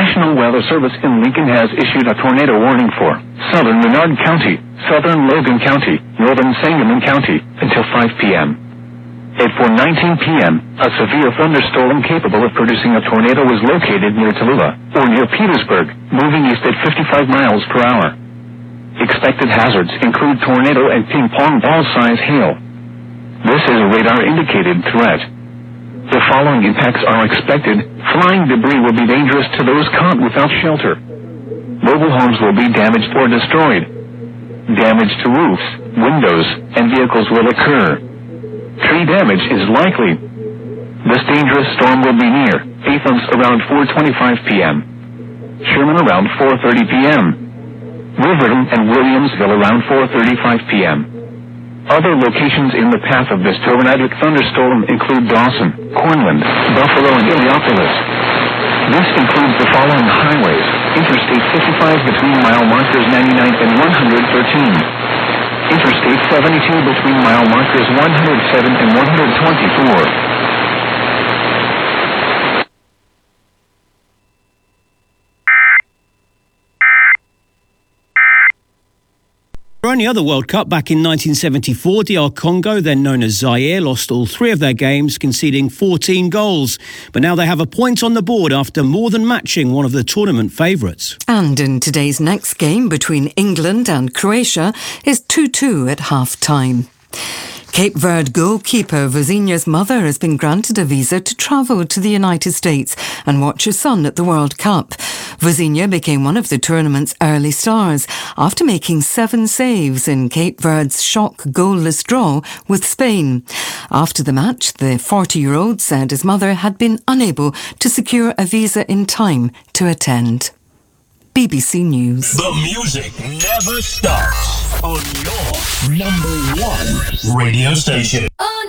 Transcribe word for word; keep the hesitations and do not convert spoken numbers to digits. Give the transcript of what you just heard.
National Weather Service in Lincoln has issued a tornado warning for southern Menard County, southern Logan County, northern Sangamon County until five p.m. At four nineteen p.m., a severe thunderstorm capable of producing a tornado was located near Tallulah, or near Petersburg, moving east at fifty-five miles per hour. Expected hazards include tornado and ping-pong ball-size hail. This is a radar-indicated threat. The following impacts are expected. Flying debris will be dangerous to those caught without shelter. Mobile homes will be damaged or destroyed. Damage to roofs, windows, and vehicles will occur. Tree damage is likely. This dangerous storm will be near Athens around four twenty-five p.m. Sherman around four thirty p.m. Riverton and Williamsville around four thirty-five p.m. Other locations in the path of this tornadic thunderstorm include Dawson, Cornland, Buffalo, and Illiopolis. This includes the following highways: Interstate fifty-five between mile markers ninety-nine and one hundred thirteen. Interstate seventy-two between mile markers one hundred seven and one hundred twenty-four. Only other World Cup back in nineteen seventy-four, D R Congo, then known as Zaire, lost all three of their games, conceding fourteen goals. But now they have a point on the board after more than matching one of the tournament favourites. And in today's next game between England and Croatia is two two at half-time. Cape Verde goalkeeper Vozinha's mother has been granted a visa to travel to the United States and watch her son at the World Cup. Vozinha became one of the tournament's early stars after making seven saves in Cape Verde's shock goalless draw with Spain. After the match, the forty-year-old said his mother had been unable to secure a visa in time to attend. B B C News. The music never stops on your number one radio station.